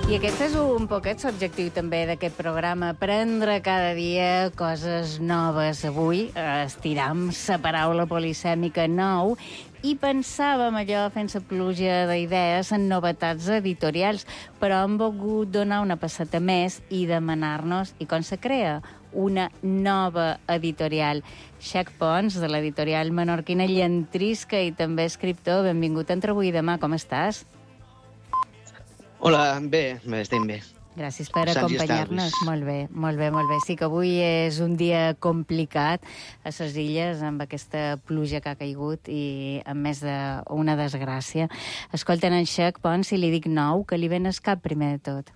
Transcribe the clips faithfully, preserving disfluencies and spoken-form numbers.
I aquest és un poquet l'objectiu també d'aquest programa, aprendre cada dia coses noves. Avui estiram la paraula polisèmica nou i pensàvem allò fent la pluja d'idees en novetats editorials, però hem volgut donar una passeta més i demanar-nos i com se crea una nova editorial. Xac Pons, de l'editorial menorquina Llentrisca i també escriptor, benvingut entre avui i demà, com estàs? Hola, bé, bé, estem bé. Gràcies per acompanyar-nos. Molt bé, molt bé, molt bé. Sí que avui és un dia complicat a les illes amb aquesta pluja que ha caigut i amb més d'una desgràcia. Escolten en Xac Pons, si li dic nou, que li ven al cap primer de tot.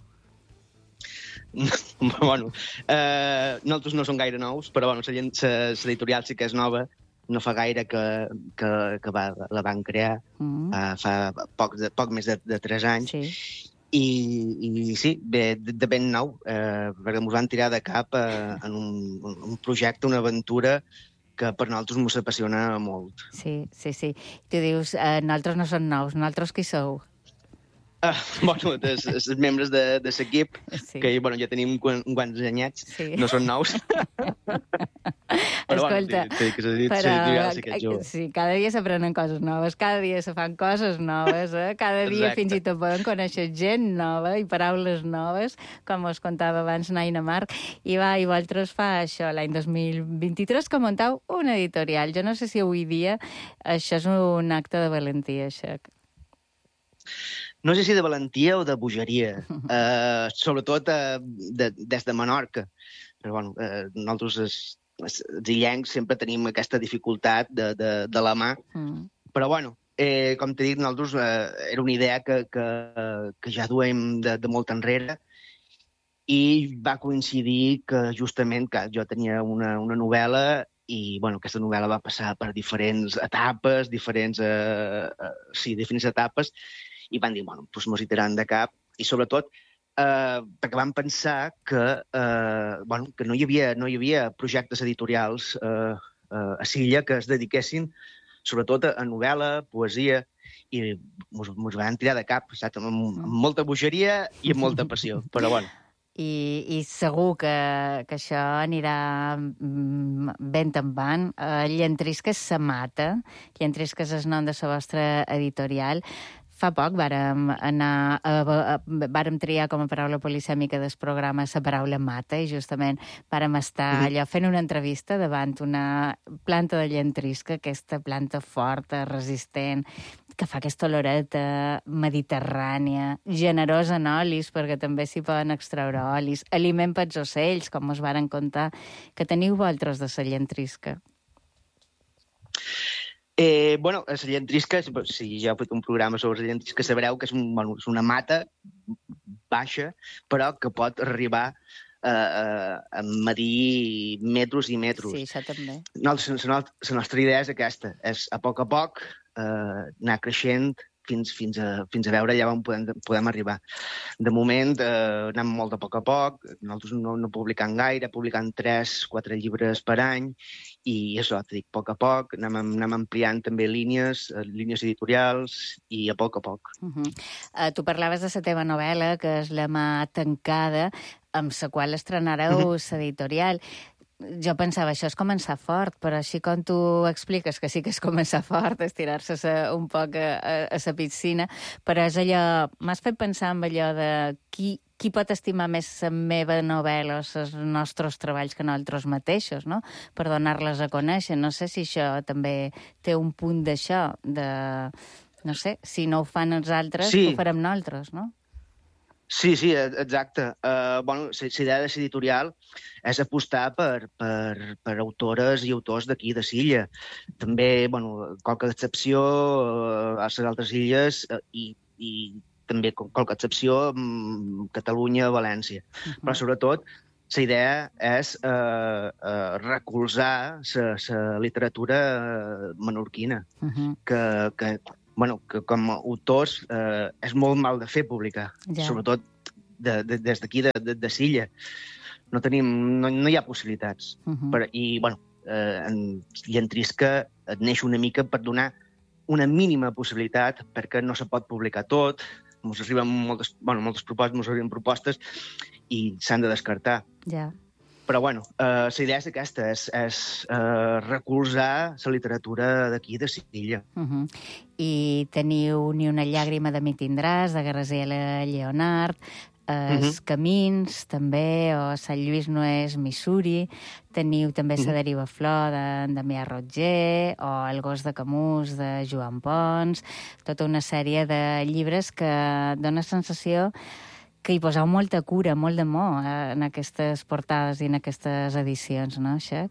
bueno, eh, nosaltres no som gaire nous, però bueno, l'editorial sí que és nova. No fa gaire que, que, que va, la van crear, mm. uh, fa poc, de, poc més de, de tres anys. Sí. I, i sí, bé, de, de ben nou, eh, perquè ens van tirar de cap eh, en un, un projecte, una aventura que per nosaltres ens apassiona molt. Sí, sí, sí. I tu dius, eh, nosaltres no som nous, nosaltres qui sou? Uh, bueno, els, els membres de, de l'equip, sí. Que bueno, ja tenim uns quants anyets, sí. No són nous. Però, escolta, bueno, sí, sí, que però, sí, que sí, cada dia s'aprenen coses noves, cada dia se fan coses noves, eh? Cada dia fins i tot poden conèixer gent nova i paraules noves, com us contava abans Naina Marc, i va, i vosaltres fa això, l'any dos mil vint-i-tres, que muntau una editorial. Jo no sé si avui dia això és un acte de valentia, això. No sé si de valentia o de bogeria, uh, sobretot uh, de, des de Menorca. Però, bueno, uh, nosaltres, els, els illencs, sempre tenim aquesta dificultat de, de, de la mà. Mm. Però, bueno, eh, com t'he dit, nosaltres uh, era una idea que, que, que ja duem de, de molt enrere i va coincidir que justament que jo tenia una, una novel·la i, bueno, aquesta novel·la va passar per diferents etapes, diferents, uh, uh, sí, diferents etapes, i van dir, bueno, doncs mos hi tiraran de cap, i sobretot eh, perquè van pensar que, eh, bueno, que no hi havia, no hi havia projectes editorials eh, eh, a Silla que es dediquessin sobretot a novel·la, poesia, i mos, mos van tirar de cap, saps? Amb, amb molta bogeria i amb molta passió, però bueno. I, i segur que, que això anirà ben tampant. Uh, Llentrisca se mata, Llentrisca és el nom de la vostra editorial. Fa poc vàrem anar a, a, a, vàrem triar com a paraula polisèmica del programa la paraula mata i justament vàrem estar allò fent una entrevista davant una planta de llentrisca, aquesta planta forta, resistent, que fa aquesta oloreta mediterrània, generosa en olis, perquè també s'hi poden extraure olis, aliment pels ocells, com us varen contar, que teniu vosaltres de la llentrisca. Eh, bueno, la llentrisca, si ja heu fet un programa sobre la llentrisca, sabreu que és, un, bueno, és una mata baixa, però que pot arribar eh, a medir metres i metres. Sí, això també. No, la, la nostra idea és aquesta, és a poc a poc eh, anar creixent fins, fins, a, fins a veure allà on podem, podem arribar. De moment eh, anem molt a poc a poc, nosaltres no, no publicant gaire, publicant tres, quatre llibres per any, i això, t'ho dic, a poc a poc, anem, anem ampliant també línies, línies editorials, i a poc a poc. Uh -huh. uh, tu parlaves de la teva novel·la, que és La mà tancada, amb la qual estrenareu uh -huh. l'editorial. Jo pensava, això és començar fort, però així com tu expliques que sí que és començar fort, estirar-se un poc a, a, a la piscina, però és allò... M'has fet pensar en allò de qui, qui pot estimar més la meva novel·la o els nostres treballs que nosaltres mateixos, no?, per donar-les a conèixer. No sé si això també té un punt d'això, de... No sé, si no ho fan els altres, sí. Ho farem nosaltres, no? Sí, sí, exacte. Uh, bueno, la idea de l'editorial és apostar per, per, per autores i autors d'aquí, de Silla. També, bueno, qualque excepció uh, a les altres illes uh, i, i també qualque excepció um, Catalunya, València. Uh -huh. Però, sobretot, la idea és uh, uh, recolzar la literatura menorquina, uh -huh. que... que bueno, que com a autors eh, és molt mal de fer publicar, ja. Sobretot de, de, des d'aquí, de, de, de Silla. No tenim, no, no hi ha possibilitats. Uh -huh. Per, I, bueno, eh, en Llentrisca et neix una mica per donar una mínima possibilitat, perquè no se pot publicar tot, ens arriben moltes, bueno, moltes propostes, ens arriben propostes i s'han de descartar. Ja. Però, bueno, eh, la idea és aquesta, és, és eh, recolzar la literatura d'aquí, de Silla. Uh -huh. I teniu Ni una llàgrima de mi tindràs, de Graziella Leonard, Els uh -huh. Camins, també, o Sant Lluís no és Missouri. Teniu també uh -huh. La deriva flor, de Damià Roger, o El gos de Camus, de Joan Pons. Tota una sèrie de llibres que dona sensació que hi poseu molta cura, molt d'amor en aquestes portades i en aquestes edicions, no, Xac?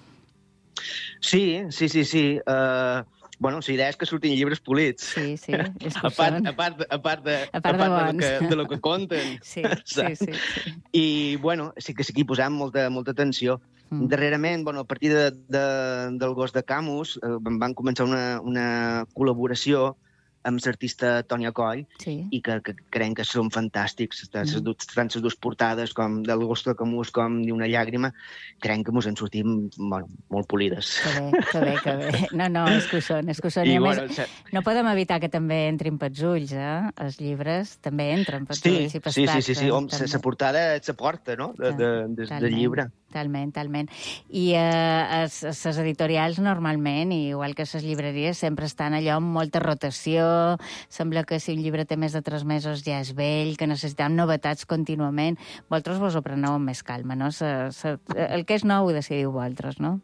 Sí, sí, sí, sí. Uh, bueno, la idea és que surtin llibres polits. Sí, sí, és que a part, a part, a part, de, a part, a de, part de, lo que, de lo que conten. Sí, sí, sí, sí. I, bueno, sí que sí que hi posem molta, molta atenció. Mm. Darrerament, bueno, a partir de, de, del gos de Camus, eh, van començar una, una col·laboració amb l'artista Tònia Coll, sí. i que, que creiem que són fantàstics. Tant les mm. dues portades, com del gos de Camus, com Ni una llàgrima, creiem que ens en sortim, bueno, molt polides. Que bé, que bé, que bé. No, no, és que ho són, és que ho són. I, I a bueno, més, no podem evitar que també entrin pels ulls, eh? Els llibres també entren pels sí, ulls i pels sí, tactes. Sí, sí, sí. La portada et la porta, no?, de, de, de, de llibre. Talment, talment. I eh, les editorials normalment, igual que les llibreries, sempre estan allò amb molta rotació. Sembla que si un llibre té més de tres mesos ja és vell, que necessitem novetats contínuament. Vosaltres vos ho preneu amb més calma, no? Se, se, el que és nou ho decidiu vosaltres, no?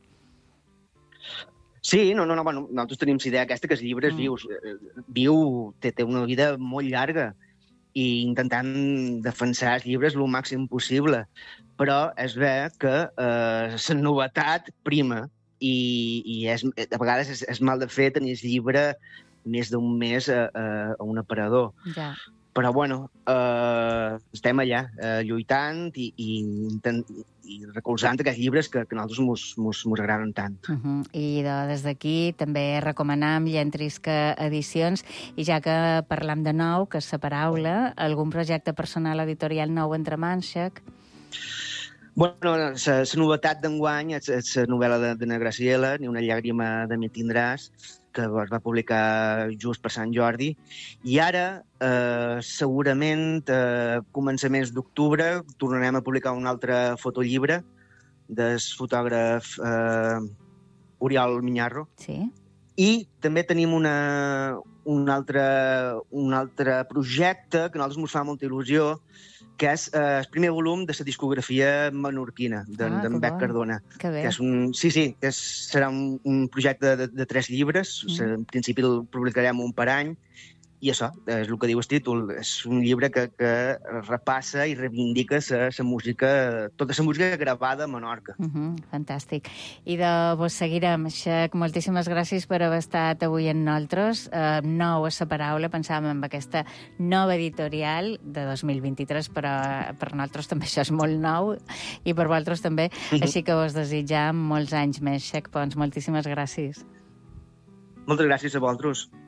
Sí, no, no, no, bueno, nosaltres tenim la idea aquesta, que els llibres mm. vius, viu, té, té una vida molt llarga, i intentant defensar els llibres el màxim possible. Però és bé que eh, la novetat prima, i, i és, a vegades és, és mal de fer tenir el llibre més d'un mes a, a, a un aparador. Ja. Però, bueno, eh, estem allà, eh, lluitant i, i, intent, i recolzant aquests llibres que, que a nosaltres mos, mos, mos agraden tant. Uh -huh. I de, des d'aquí també recomanam Llentrisca Edicions, i ja que parlam de nou, que és la paraula, algun projecte personal editorial nou entre mans, Xac? Bueno, la novetat d'enguany és la novel·la de, de na Graziella, Ni una llàgrima de mi tindràs, que es va publicar just per Sant Jordi, i ara, eh, segurament, a començaments d'octubre, tornarem a publicar un altre fotollibre del fotògraf eh, Oriol Miñarro. Sí. I també tenim una, un, altre, un altre projecte que a nosaltres ens fa molta il·lusió, que és eh, el primer volum de la discografia menorquina, d'en ah, Bec bon. Cardona. Que bé. Que és un, sí, sí, és, serà un, un projecte de, de tres llibres. Mm. En principi el publicarem un per any, i això, és el que diu el títol. És un llibre que, que repassa i reivindica la música, tota la música gravada a Menorca. Uh -huh, fantàstic. I de vos seguirem, Xac, moltíssimes gràcies per haver estat avui amb nosaltres. Uh, nou és la paraula, pensàvem en aquesta nova editorial de dos mil vint-i-tres, però per nosaltres també això és molt nou, i per vosaltres també. Uh -huh. Així que vos desitjam molts anys més, Xac Pons. Moltíssimes gràcies. Moltes gràcies a vosaltres.